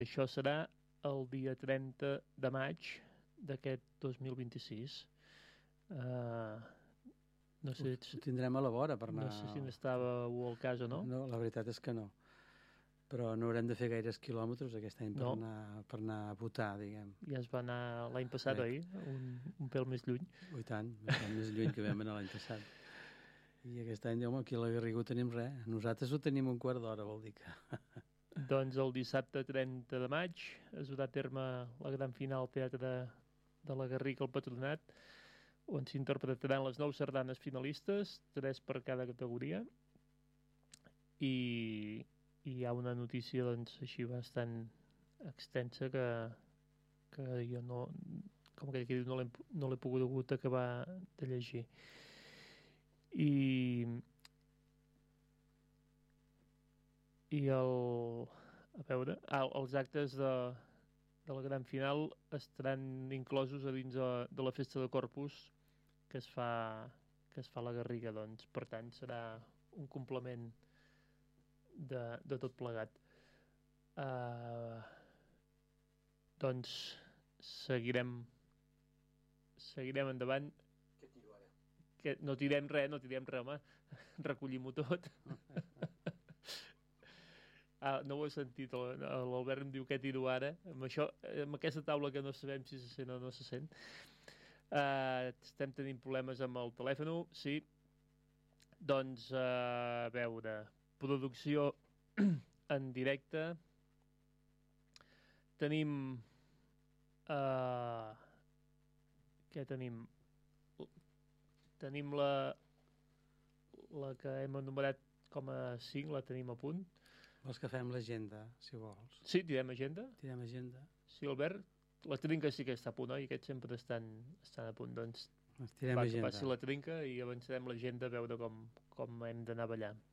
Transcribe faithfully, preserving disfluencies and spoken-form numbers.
Això serà el dia trenta de maig d'aquest dos mil vint-i-sis. Uh, no sé, ho, ho tindrem a la vora per anar... No sé si n'estàveu al cas o no. No, la veritat és que no. Però no haurem de fer gaires quilòmetres aquest any per, no. anar, per anar a votar, diguem. Ja es va anar l'any passat, oi? Un, un pèl més lluny. Oh, i tant, més lluny que vam anar l'any passat. I aquest any, home, aquí a la Garriga ho tenim res. Nosaltres ho tenim un quart d'hora, vol dir que... Doncs el dissabte trenta de maig es durà a terme la gran final al Teatre de, de la Garriga al Patronat, on s'interpretaran les nou sardanes finalistes, tres per cada categoria, i, i hi ha una notícia doncs, així bastant extensa que, que jo no, com que diu, no l'he no l'he pogut acabar de llegir. I... i el, a veure, ah, els actes de, de la gran final estaran inclosos a dins de, de la festa de Corpus que es fa que es fa a la Garriga, doncs per tant serà un complement de, de tot plegat. Uh, doncs seguirem seguirem endavant. Què tiro ara? Que no tirem res, no tirem res, home. Recollim-ho tot. Ah, no ho he sentit, l'Albert em diu què tiro ara, amb això, amb aquesta taula que no sabem si se sent o no se sent. Uh, estem tenint problemes amb el telèfon, sí. Doncs, uh, a veure, producció en directe. Tenim... Uh, què tenim? Tenim la, la que hem enumerat com a cinc, la tenim a punt. Vols que fem l'agenda, si vols? Sí, tirem agenda. Tirem agenda. Sí, Albert, la trinca sí que està a punt, oi? Aquests sempre estan, estan a punt, doncs tirem va, agenda. passi la trinca i avançarem l'agenda a veure com, com hem d'anar ballant.